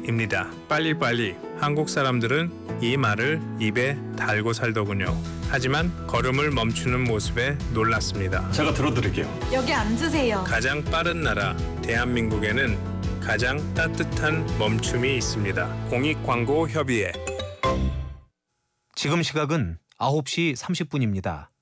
입니다. 빨리빨리. 한국 사람들은 이 말을 입에 달고 살더군요. 하지만 걸음을 멈추는 모습에 놀랐습니다. 제가 들어드릴게요. 여기 앉으세요. 가장 빠른 나라 대한민국에는 가장 따뜻한 멈춤이 있습니다. 공익광고협의회. 지금 시각은 9시 30분입니다.